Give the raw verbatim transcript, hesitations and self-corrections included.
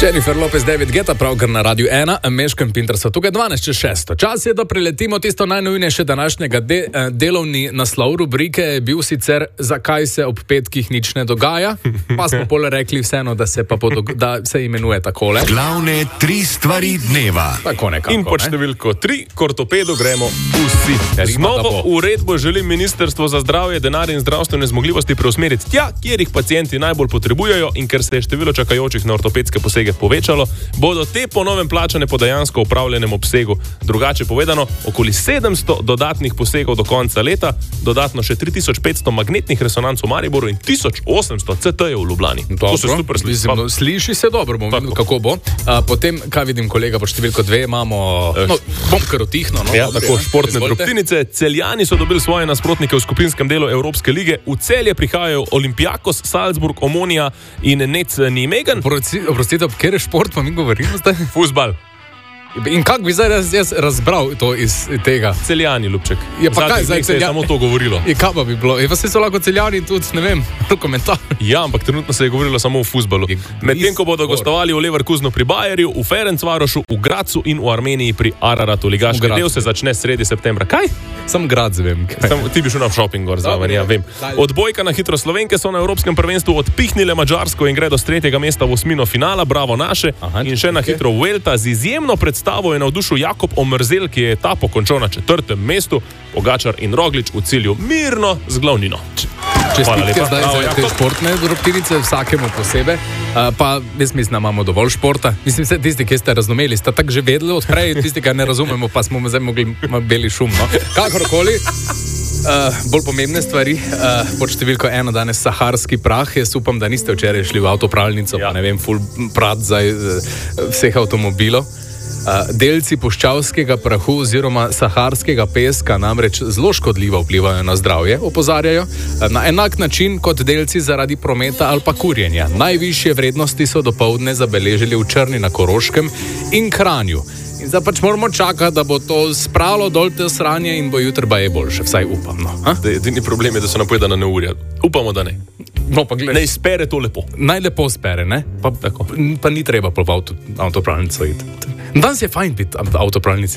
Jennifer Lopez, David Guetta, pravkar na Radiu ena, Meško in Pinter so tukaj dvanajst čez šest. Čas je, da preletimo tisto najnujnejše današnjega de, delovni naslov rubrike je bil sicer Zakaj se ob petkih nič ne dogaja, pa smo pole rekli vseeno, da se, pa podog, da se imenuje takole. Glavne tri stvari dneva. Tako nekako, in pod številko tri, k ortopedu gremo vsi. Z novo uredbo želi Ministrstvo za zdravje, denar in zdravstvene zmogljivosti preusmeriti tja, kjer jih pacienti najbolj potrebujejo, in ker se je število čakajočih na ortopedske posege povečalo, bodo te po novem plačane po dejansko upravljenem obsegu. Drugače povedano, okoli sedemsto dodatnih posegov do konca leta, dodatno še tri tisoč petsto magnetnih resonanc v Mariboru in tisoč osemsto C T-jev v Ljubljani. Dobro, to se super sliši. No, sliši se dobro, bom videl, kako bo. A, potem, kaj vidim, kolega, po številko dve imamo, no, bom kar utihno. No, ja, tako, športne drobtinice. Celjani so dobili svoje nasprotnike v skupinskem delu Evropske lige. V Celje prihajajo Olympiakos, Salzburg, Omonia in Nec Nijmegen. Oprostite, kjer je šport, pa mi govorimo zdaj? Fuzbal. In kako bi zdaj jaz, jaz razbral to iz tega? Celjani, Ljubček. Je pa kaj, zdaj se je samo to govorilo. Je kaj pa bi bilo? Je pa se so lahko Celjani tudi, ne vem, komentar. Ja, ampak trenutno se je govorilo samo o fuzbalu. Medtem, ko bodo gostovali v Leverkusenu pri Bayerju, v Ferencvarošu, v Gracu in v Armeniji pri Araratu. Ligaški del se začne sredi septembra. Kaj? Sam Grac vem. Sam, ti bi šel na shopping gor zraven, ja, vem. Odbojka na hitro Slovenke so na Evropskem prvenstvu odpihnile Madžarsko in gredo s tretjega mesta v osmino finala, bravo naše. Aha, in še na hitro Vuelta z izjemno predstavo je navdušil Jakob Omerzel, ki je etapo končal na četrtem mestu, Pogačar in Roglič v cilju mirno z glavnino. Čestitke zdaj za te športne drobtinice, vsakemu posebej. Uh, pa jaz mislim, da imamo dovolj športa. Mislim, vse tisti, ki ste razumeli, ste tako že vedeli odprej, tisti, ki ne razumemo, pa smo zdaj mogli beli šum. No? Kakorkoli. Uh, bolj pomembne stvari, uh, pod številko ena danes saharski prah. Jaz upam, da niste včeraj šli v avtopralnico, ja. Pa ne vem, full prat za uh, vseh avtomobilov. Uh, delci puščavskega prahu oziroma saharskega peska namreč zelo škodljivo vplivajo na zdravje, opozarjajo, uh, na enak način kot delci zaradi prometa ali pa kurjenja. Najvišje vrednosti so dopoldne zabeležili v Črni na Koroškem in Kranju. In zdaj pač moramo čakati, da bo to spralo dol te sranje in bo jutri baje boljše, vsaj upam. No. Edini problem je, da so napovedana neurja. Upamo, da ne. No, pa gled, ne spere to lepo. Naj lepo spere, ne? Pa, pa ni treba po avtopralnico iti. Danes je fajn biti avtopralnici.